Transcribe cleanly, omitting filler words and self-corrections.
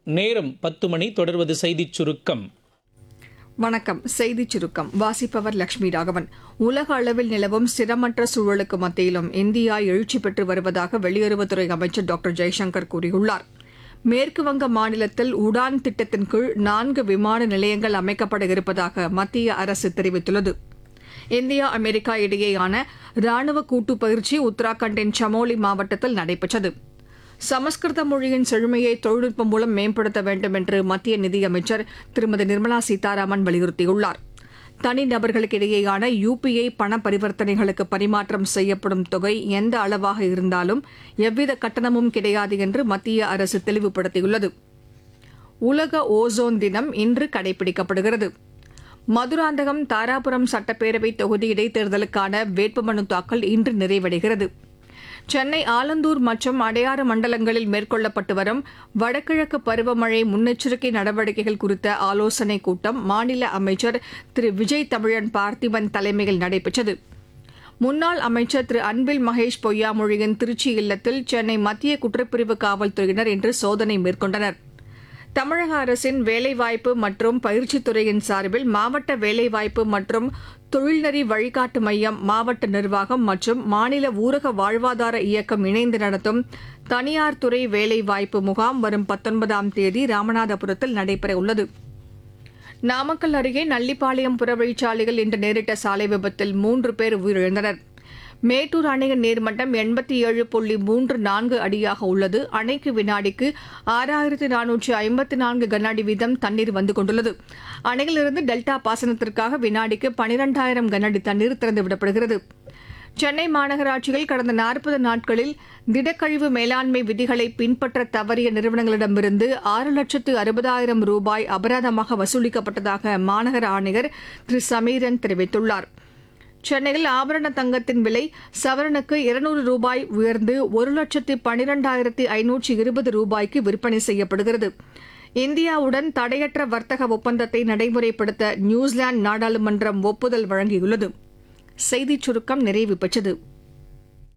நேரம் 10 மணி. தொடர்வது செய்திச் சுருக்கம். வணக்கம். செய்திச் சுருக்கம் வாசிப்பவர் லட்சுமி ராகவன். உலக அளவில் நிலவும் ஸ்திரமற்ற சூழலுக்கு மத்தியிலும் இந்தியா எழுச்சி பெற்று வருவதாக வெளியுறவுத்துறை அமைச்சர் டாக்டர் ஜெய்சங்கர் கூறியுள்ளார். மேற்குவங்க மாநிலத்தில் உடான் திட்டத்தின் கீழ் 4 விமான நிலையங்கள் அமைக்கப்பட இருப்பதாக மத்திய அரசு தெரிவித்துள்ளது. இந்தியா அமெரிக்கா இடையேயான ராணுவ கூட்டுப் பயிற்சி உத்தராகண்டின் சமோலி மாவட்டத்தில் நடைபெற்றது. சமஸ்கிருத மொழியின் செழுமையை தொழில்நுட்பம் மூலம் மேம்படுத்த வேண்டும் என்று மத்திய நிதியமைச்சர் திருமதி நிர்மலா சீதாராமன் வலியுறுத்தியுள்ளார். தனிநபர்களுக்கிடையேயான UPI பண பரிவர்த்தனைகளுக்கு பரிமாற்றம் செய்யப்படும் தொகை எந்த அளவாக இருந்தாலும் எவ்வித கட்டணமும் கிடையாது என்று மத்திய அரசு தெளிவுபடுத்தியுள்ளது. உலக ஓசோன் தினம் இன்று கடைபிடிக்கப்படுகிறது. மதுராந்தகம் தாராபுரம் சட்டப்பேரவை தொகுதி இடைத்தேர்தலுக்கான வேட்புமனு தாக்கல் இன்று நிறைவடைகிறது. சென்னை ஆலந்தூர் மற்றும் அடையாறு மண்டலங்களில் மேற்கொள்ளப்பட்டு வரும் வடகிழக்கு பருவமழை முன்னெச்சரிக்கை நடவடிக்கைகள் குறித்த ஆலோசனைக் கூட்டம் மாநில அமைச்சர் திரு விஜய் தமிழன் பார்த்திபன் தலைமையில் நடைபெற்றது. முன்னாள் அமைச்சர் திரு அன்பில் மகேஷ் பொய்யாமொழியின் திருச்சி இல்லத்தில் சென்னை மத்திய குற்றப்பிரிவு காவல்துறையினர் இன்று சோதனை மேற்கொண்டனர். தமிழக அரசின் வேலைவாய்ப்பு மற்றும் பயிற்சித் துறையின் சார்பில் மாவட்ட வேலைவாய்ப்பு மற்றும் தொழில்நெறி வழிகாட்டு மையம், மாவட்ட நிர்வாகம் மற்றும் மாநில ஊரக வாழ்வாதார இயக்கம் இணைந்து நடத்தும் தனியார் துறை வேலைவாய்ப்பு முகாம் வரும் 19ஆம் தேதி ராமநாதபுரத்தில் நடைபெறவுள்ளது. நாமக்கல் அருகே நல்லிப்பாளையம் புறவழிச்சாலையில் இன்று நேரிட்ட சாலை விபத்தில் 3 பேர் உயிரிழந்தனர். மேட்டூர் அணையின் நீர்மட்டம் 87.34 அடியாக உள்ளது. அணைக்கு வினாடிக்கு 6454 கன அடி வீதம் தண்ணீர் வந்து கொண்டுள்ளது. அணையிலிருந்து டெல்டா பாசனத்திற்காக வினாடிக்கு 12000 கன அடி தண்ணீர் திறந்துவிடப்படுகிறது. சென்னை மாநகராட்சியில் கடந்த 40 நாட்களில் திடக்கழிவு மேலாண்மை விதிகளை பின்பற்ற தவறிய நிறுவனங்களிடமிருந்து 6,60,000 ரூபாய் அபராதமாக வசூலிக்கப்பட்டதாக மாநகர ஆணையர் திரு சமீரன் தெரிவித்துள்ளார். சென்னையில் ஆபரண தங்கத்தின் விலை சவரனுக்கு 200 ரூபாய் உயர்ந்து 1,12,520 ரூபாய்க்கு விற்பனை செய்யப்படுகிறது. இந்தியாவுடன் தடையற்ற வர்த்தக ஒப்பந்தத்தை நடைமுறைப்படுத்த நியூசிலாந்து நாடாளுமன்றம் ஒப்புதல் வழங்கியுள்ளது. செய்திச் சுருக்கம் நிறைவு பெற்றது.